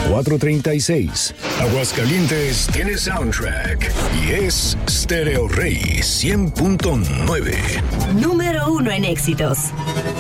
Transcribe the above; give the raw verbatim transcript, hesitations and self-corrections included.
cuatro treinta y seis. Aguascalientes tiene soundtrack y es Stereo Rey cien punto nueve. Número uno en éxitos.